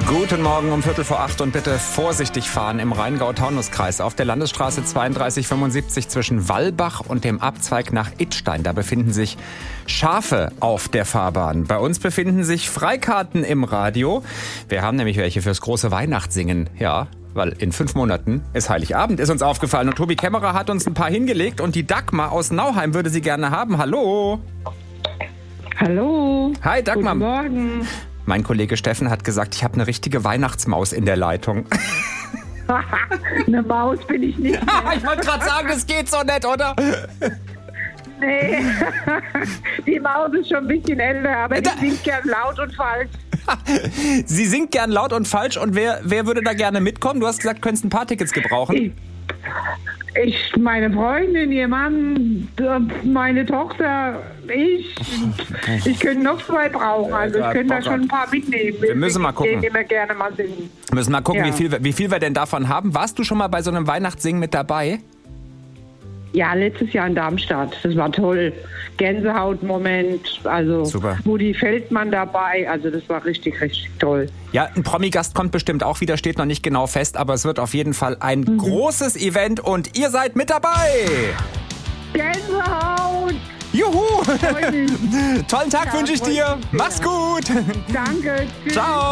Guten Morgen um 7:45 und bitte vorsichtig fahren im Rheingau-Taunus-Kreis auf der Landesstraße 3275 zwischen Wallbach und dem Abzweig nach Idstein. Da befinden sich Schafe auf der Fahrbahn. Bei uns befinden sich Freikarten im Radio. Wir haben nämlich welche fürs große Weihnachtssingen. Ja, weil in 5 Monaten ist Heiligabend, ist uns aufgefallen. Und Tobi Kämmerer hat uns ein paar hingelegt und die Dagmar aus Nauheim würde sie gerne haben. Hallo. Hallo. Hi Dagmar. Guten Morgen. Mein Kollege Steffen hat gesagt, ich habe eine richtige Weihnachtsmaus in der Leitung. Eine Maus bin ich nicht mehr. Ich wollte gerade sagen, das geht so nett, oder? Nee, die Maus ist schon ein bisschen älter, aber die singt gern laut und falsch. Sie singt gern laut und falsch und wer würde da gerne mitkommen? Du hast gesagt, du könntest ein paar Tickets gebrauchen. Meine Freundin, ihr Mann, meine Tochter, ich könnte noch 2 brauchen, also ich könnte da schon ein paar mitnehmen. Wir müssen mal gucken. Ich immer gerne mal singen. Wir müssen mal gucken, Ja. wie viel wir denn davon haben. Warst du schon mal bei so einem Weihnachtssingen mit dabei? Ja, letztes Jahr in Darmstadt, das war toll. Gänsehautmoment, also Super. Rudi Feldmann dabei, also das war richtig, richtig toll. Ja, ein Promi-Gast kommt bestimmt auch wieder, steht noch nicht genau fest, aber es wird auf jeden Fall ein großes Event und ihr seid mit dabei. Gänsehaut! Juhu! Freu mich. Tollen Tag Ja, wünsche ich freut dir. mich sehr. Mach's gut. Danke, tschüss. Ciao.